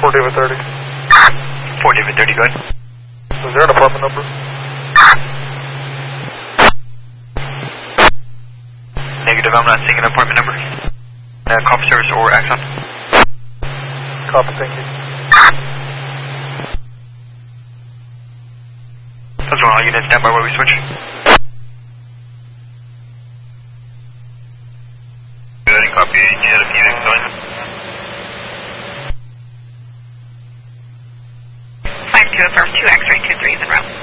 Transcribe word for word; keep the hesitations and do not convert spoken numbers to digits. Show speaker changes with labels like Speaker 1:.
Speaker 1: four David thirty.
Speaker 2: four David thirty, go ahead.
Speaker 1: Is there an apartment number?
Speaker 2: Negative, I'm not seeing an apartment number. Uh, copy service or Axon.
Speaker 1: Copy, thank you.
Speaker 2: That's all units, stand by while we switch. Good, copy. You had a Phoenix going.
Speaker 3: five two affirm two X-ray two three is en route.